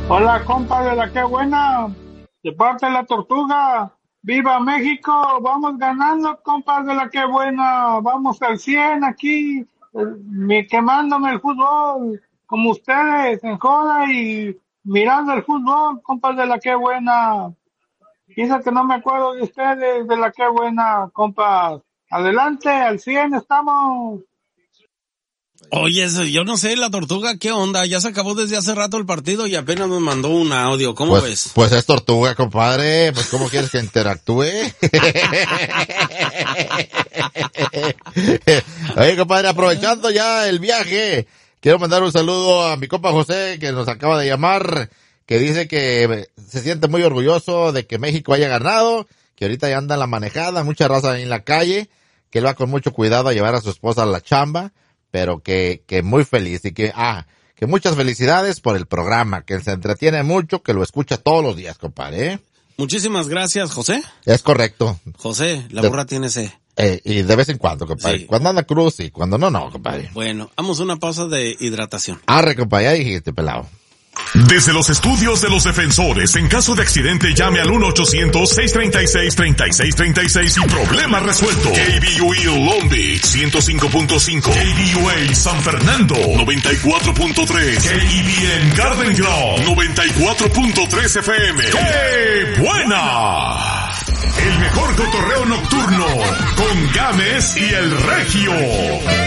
Hola, compa de la que buena, de parte de la Tortuga. ¡Viva México! Vamos ganando, compa de la que buena. Vamos al 100 aquí, quemándome el fútbol, como ustedes, en joda y mirando el fútbol, compa de la que buena. Dice que no me acuerdo de ustedes, de la que buena, compa. Adelante, al 100 estamos. Oye, yo no sé, la Tortuga, ¿qué onda? Ya se acabó desde hace rato el partido y apenas nos mandó un audio. ¿Cómo ves? Pues es Tortuga, compadre. Pues ¿cómo quieres que interactúe? Oye, compadre, aprovechando ya el viaje, quiero mandar un saludo a mi compa José, que nos acaba de llamar, que dice que se siente muy orgulloso de que México haya ganado, que ahorita ya anda en la manejada, mucha raza ahí en la calle, que él va con mucho cuidado a llevar a su esposa a la chamba, pero que muy feliz y que muchas felicidades por el programa, que se entretiene mucho, que lo escucha todos los días, compadre, ¿eh? Muchísimas gracias, José. Es correcto. José, la burra tiene sed. Y de vez en cuando, compadre. Sí. Cuando anda cruz y cuando no, compadre. Bueno, vamos a una pausa de hidratación. Arre, compadre, ya dijiste, pelado. Desde los estudios de los defensores, en caso de accidente llame al 1-800-636-3636 y problema resuelto. KBUE Long Beach 105.5, KBUA San Fernando 94.3, KEBN Garden Grove 94.3 FM. ¡Qué buena! El mejor cotorreo nocturno con Gámez y el Regio.